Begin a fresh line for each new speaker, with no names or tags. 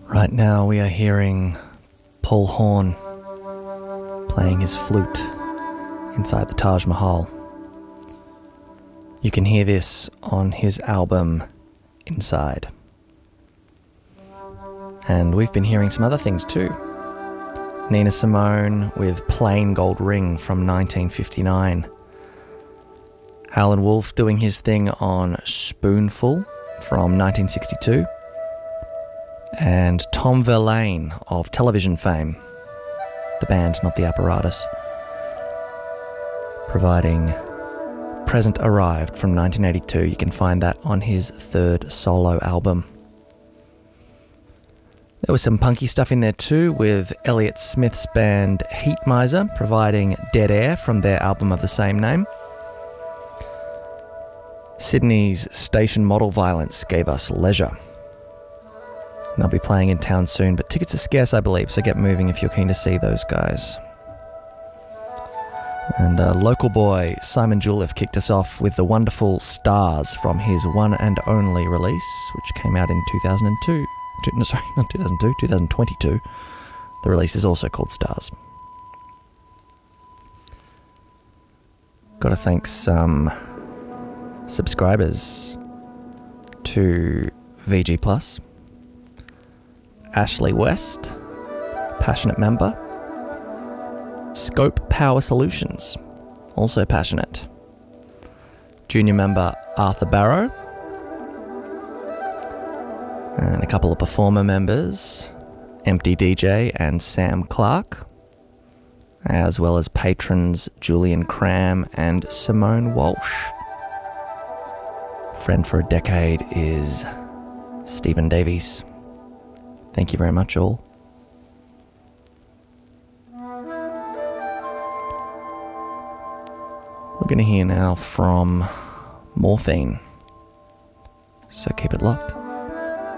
Right now we are hearing Paul Horn playing his flute inside the Taj Mahal. You can hear this on his album Inside. And we've been hearing some other things too. Nina Simone with Plain Gold Ring from 1959. Howlin' Wolf doing his thing on Spoonful from 1962. And Tom Verlaine of Television fame, the band, not the apparatus, providing Present Arrived from 1982. You can find that on his third solo album. There was some punky stuff in there too, with Elliott Smith's band Heat Miser providing Dead Air from their album of the same name. Sydney's Station Model Violence gave us Leisure. They'll be playing in town soon, but tickets are scarce, I believe, so get moving if you're keen to see those guys. And local boy Simon Jouliffe kicked us off with the wonderful Stars from his one and only release, which came out in 2022. The release is also called Stars. Got to thank some subscribers to VG Plus. Ashley West, passionate member. Scope Power Solutions, also passionate. Junior member Arthur Barrow. And a couple of performer members, Empty DJ and Sam Clark, as well as patrons Julian Cram and Simone Walsh. Friend for a decade is Stephen Davies. Thank you very much, all. We're going to hear now from Morphine, so keep it locked.